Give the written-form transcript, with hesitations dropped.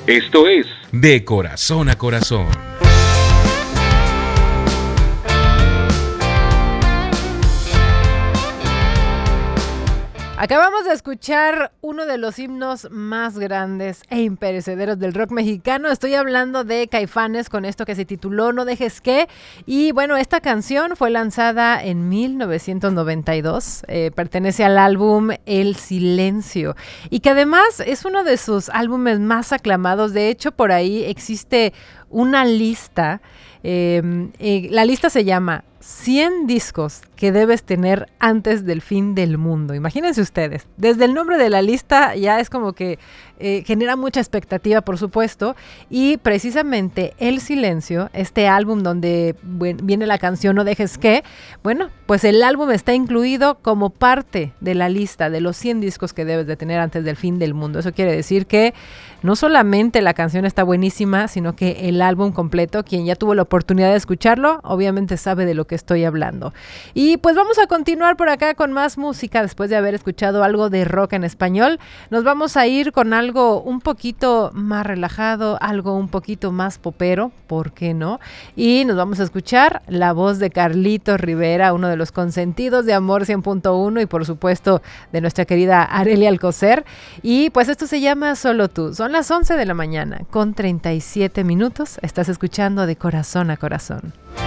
Esto es De Corazón a Corazón. Acabamos de escuchar uno de los himnos más grandes e imperecederos del rock mexicano. Estoy hablando de Caifanes con esto que se tituló No dejes que. Y bueno, esta canción fue lanzada en 1992. Pertenece al álbum El Silencio. Y que además es uno de sus álbumes más aclamados. De hecho, por ahí existe una lista. La lista se llama 100 discos que debes tener antes del fin del mundo. Imagínense ustedes, desde el nombre de la lista ya es como que genera mucha expectativa, por supuesto, y precisamente El Silencio, este álbum donde viene la canción No dejes que, bueno, pues el álbum está incluido como parte de la lista de los 100 discos que debes de tener antes del fin del mundo. Eso quiere decir que no solamente la canción está buenísima, sino que el álbum completo, quien ya tuvo la oportunidad de escucharlo, obviamente sabe de lo que estoy hablando. Y pues vamos a continuar por acá con más música después de haber escuchado algo de rock en español. Nos vamos a ir con algo un poquito más relajado, algo un poquito más popero, ¿por qué no? Y nos vamos a escuchar la voz de Carlitos Rivera, uno de los consentidos de Amor 100.1 y por supuesto de nuestra querida Arelia Alcocer. Y pues esto se llama Solo Tú. Son las 11 de la mañana con 37 minutos. Estás escuchando De Corazón a Corazón.